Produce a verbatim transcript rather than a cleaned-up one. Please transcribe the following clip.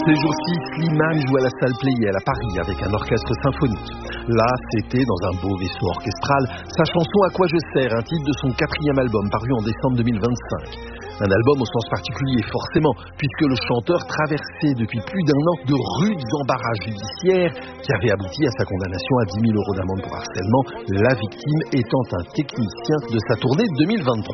Ces jours-ci, Slimane joue à la salle Playel à Paris avec un orchestre symphonique. Là, c'était dans un beau vaisseau orchestral sa chanson À quoi je sers, un titre de son quatrième album paru en décembre deux mille vingt-cinq. Un album au sens particulier, forcément, puisque le chanteur traversait depuis plus d'un an de rudes embarras judiciaires qui avaient abouti à sa condamnation à dix mille euros d'amende pour harcèlement, la victime étant un technicien de sa tournée deux mille vingt-trois.